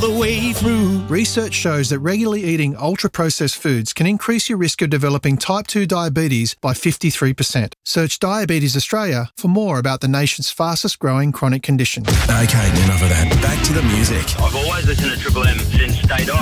the way through. Research shows that regularly eating ultra-processed foods can increase your risk of developing type 2 diabetes by 53%. Search Diabetes Australia for more about the nation's fastest-growing chronic condition. Okay, enough of that. Back to the music. I've always listened to Triple M since day dot.